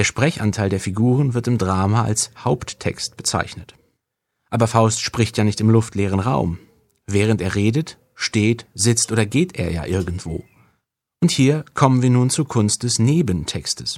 Der Sprechanteil der Figuren wird im Drama als Haupttext bezeichnet. Aber Faust spricht ja nicht im luftleeren Raum. Während er redet, steht, sitzt oder geht er ja irgendwo. Und hier kommen wir nun zur Kunst des Nebentextes.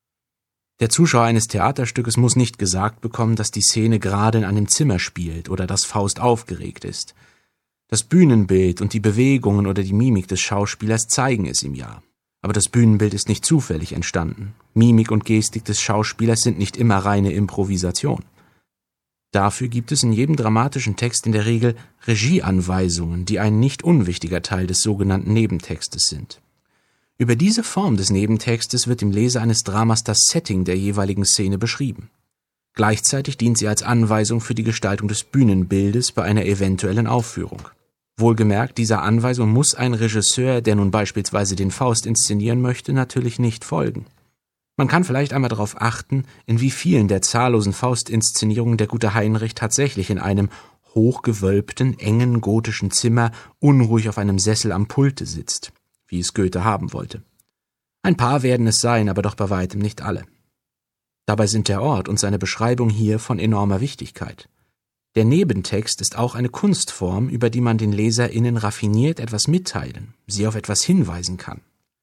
Der Zuschauer eines Theaterstückes muss nicht gesagt bekommen, dass die Szene gerade in einem Zimmer spielt oder dass Faust aufgeregt ist. Das Bühnenbild und die Bewegungen oder die Mimik des Schauspielers zeigen es ihm ja. Aber das Bühnenbild ist nicht zufällig entstanden. Mimik und Gestik des Schauspielers sind nicht immer reine Improvisation. Dafür gibt es in jedem dramatischen Text in der Regel Regieanweisungen, die ein nicht unwichtiger Teil des sogenannten Nebentextes sind. Über diese Form des Nebentextes wird dem Leser eines Dramas das Setting der jeweiligen Szene beschrieben. Gleichzeitig dient sie als Anweisung für die Gestaltung des Bühnenbildes bei einer eventuellen Aufführung. Wohlgemerkt, dieser Anweisung muss ein Regisseur, der nun beispielsweise den Faust inszenieren möchte, natürlich nicht folgen. Man kann vielleicht einmal darauf achten, in wie vielen der zahllosen Faust-Inszenierungen der gute Heinrich tatsächlich in einem hochgewölbten, engen gotischen Zimmer unruhig auf einem Sessel am Pulte sitzt, wie es Goethe haben wollte. Ein paar werden es sein, aber doch bei weitem nicht alle. Dabei sind der Ort und seine Beschreibung hier von enormer Wichtigkeit. Der Nebentext ist auch eine Kunstform, über die man den LeserInnen raffiniert etwas mitteilen, sie auf etwas hinweisen kann.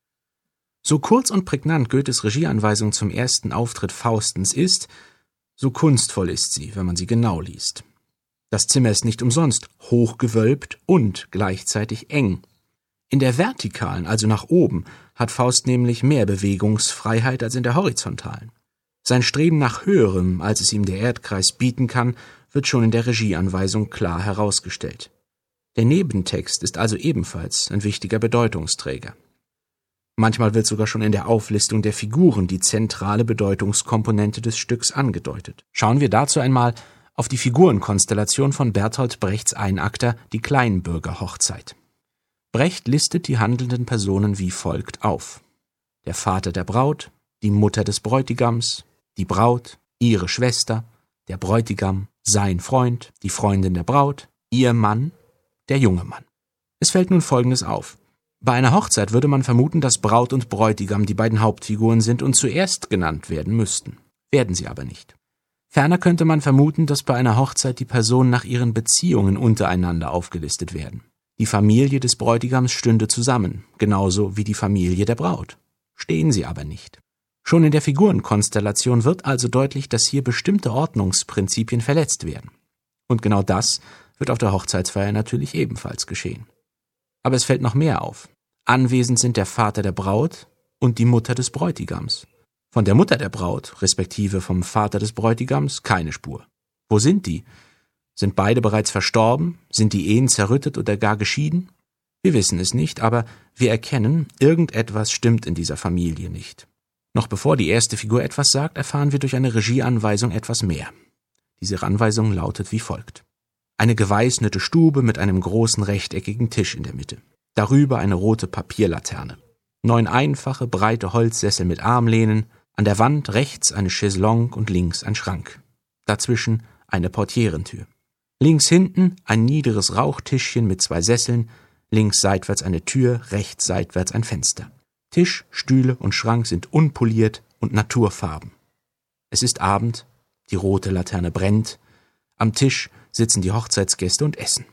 So kurz und prägnant Goethes Regieanweisung zum ersten Auftritt Faustens ist, so kunstvoll ist sie, wenn man sie genau liest. Das Zimmer ist nicht umsonst hochgewölbt und gleichzeitig eng. In der vertikalen, also nach oben, hat Faust nämlich mehr Bewegungsfreiheit als in der horizontalen. Sein Streben nach Höherem, als es ihm der Erdkreis bieten kann, wird schon in der Regieanweisung klar herausgestellt. Der Nebentext ist also ebenfalls ein wichtiger Bedeutungsträger. Manchmal wird sogar schon in der Auflistung der Figuren die zentrale Bedeutungskomponente des Stücks angedeutet. Schauen wir dazu einmal auf die Figurenkonstellation von Bertolt Brechts Einakter Die Kleinbürgerhochzeit. Brecht listet die handelnden Personen wie folgt auf: der Vater der Braut, die Mutter des Bräutigams, die Braut, ihre Schwester, der Bräutigam, sein Freund, die Freundin der Braut, ihr Mann, der junge Mann. Es fällt nun Folgendes auf. Bei einer Hochzeit würde man vermuten, dass Braut und Bräutigam die beiden Hauptfiguren sind und zuerst genannt werden müssten. Werden sie aber nicht. Ferner könnte man vermuten, dass bei einer Hochzeit die Personen nach ihren Beziehungen untereinander aufgelistet werden. Die Familie des Bräutigams stünde zusammen, genauso wie die Familie der Braut. Stehen sie aber nicht. Schon in der Figurenkonstellation wird also deutlich, dass hier bestimmte Ordnungsprinzipien verletzt werden. Und genau das wird auf der Hochzeitsfeier natürlich ebenfalls geschehen. Aber es fällt noch mehr auf. Anwesend sind der Vater der Braut und die Mutter des Bräutigams. Von der Mutter der Braut, respektive vom Vater des Bräutigams, keine Spur. Wo sind die? Sind beide bereits verstorben? Sind die Ehen zerrüttet oder gar geschieden? Wir wissen es nicht, aber wir erkennen, irgendetwas stimmt in dieser Familie nicht. Noch bevor die erste Figur etwas sagt, erfahren wir durch eine Regieanweisung etwas mehr. Diese Anweisung lautet wie folgt: Eine geweißnete Stube mit einem großen rechteckigen Tisch in der Mitte. Darüber eine rote Papierlaterne. 9 einfache, breite Holzsessel mit Armlehnen. An der Wand rechts eine Chaiselongue und links ein Schrank. Dazwischen eine Portierentür. Links hinten ein niederes Rauchtischchen mit 2 Sesseln. Links seitwärts eine Tür, rechts seitwärts ein Fenster. Tisch, Stühle und Schrank sind unpoliert und naturfarben. Es ist Abend, die rote Laterne brennt. Am Tisch sitzen die Hochzeitsgäste und essen.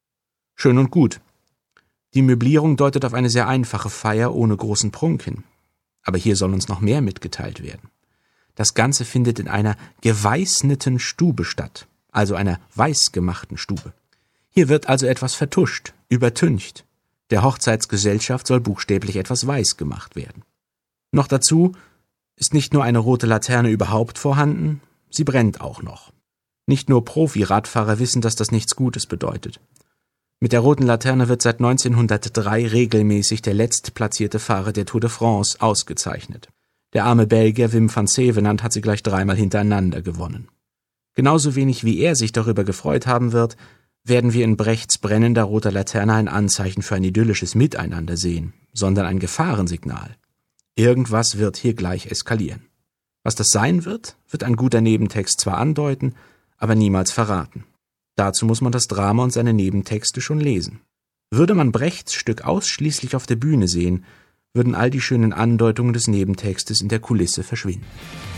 Schön und gut. Die Möblierung deutet auf eine sehr einfache Feier ohne großen Prunk hin. Aber hier soll uns noch mehr mitgeteilt werden. Das Ganze findet in einer geweißneten Stube statt, also einer weißgemachten Stube. Hier wird also etwas vertuscht, übertüncht. Der Hochzeitsgesellschaft soll buchstäblich etwas weiß gemacht werden. Noch dazu ist nicht nur eine rote Laterne überhaupt vorhanden, sie brennt auch noch. Nicht nur Profi-Radfahrer wissen, dass das nichts Gutes bedeutet. Mit der roten Laterne wird seit 1903 regelmäßig der letztplatzierte Fahrer der Tour de France ausgezeichnet. Der arme Belgier Wim van Zevenand hat sie gleich 3-mal hintereinander gewonnen. Genauso wenig wie er sich darüber gefreut haben wird, werden wir in Brechts brennender roter Laterne ein Anzeichen für ein idyllisches Miteinander sehen, sondern ein Gefahrensignal. Irgendwas wird hier gleich eskalieren. Was das sein wird, wird ein guter Nebentext zwar andeuten, aber niemals verraten. Dazu muss man das Drama und seine Nebentexte schon lesen. Würde man Brechts Stück ausschließlich auf der Bühne sehen, würden all die schönen Andeutungen des Nebentextes in der Kulisse verschwinden.